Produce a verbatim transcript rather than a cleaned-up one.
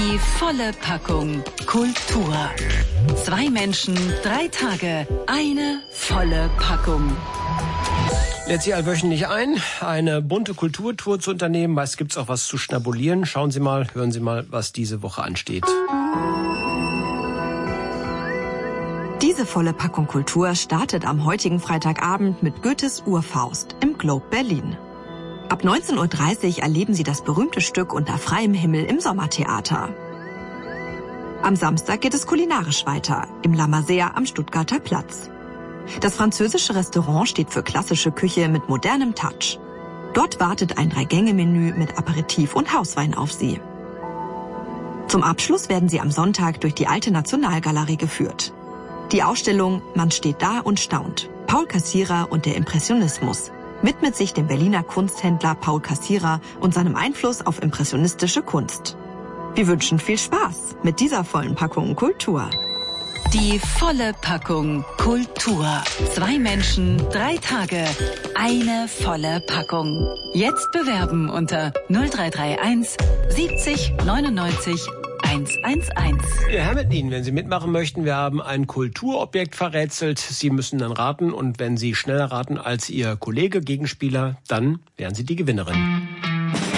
Die volle Packung Kultur. Zwei Menschen, drei Tage, eine volle Packung. Lädt Sie allwöchentlich ein, eine bunte Kulturtour zu unternehmen. Meist gibt's auch was zu schnabulieren. Schauen Sie mal, hören Sie mal, was diese Woche ansteht. Diese volle Packung Kultur startet am heutigen Freitagabend mit Goethes Urfaust im Globe Berlin. Ab neunzehn Uhr dreißig erleben Sie das berühmte Stück Unter freiem Himmel im Sommertheater. Am Samstag geht es kulinarisch weiter, im La Masère am Stuttgarter Platz. Das französische Restaurant steht für klassische Küche mit modernem Touch. Dort wartet ein Drei-Gänge-Menü mit Aperitif und Hauswein auf Sie. Zum Abschluss werden Sie am Sonntag durch die Alte Nationalgalerie geführt. Die Ausstellung Man steht da und staunt. Paul Cassirer und der Impressionismus widmet sich dem Berliner Kunsthändler Paul Cassirer und seinem Einfluss auf impressionistische Kunst. Wir wünschen viel Spaß mit dieser vollen Packung Kultur. Die volle Packung Kultur. Zwei Menschen, drei Tage, eine volle Packung. Jetzt bewerben unter null drei drei eins siebzig neunundneunzig hundertundzehn. Ja, Herr mit Ihnen, wenn Sie mitmachen möchten, wir haben ein Kulturobjekt verrätselt. Sie müssen dann raten und wenn Sie schneller raten als Ihr Kollege, Gegenspieler, dann wären Sie die Gewinnerin.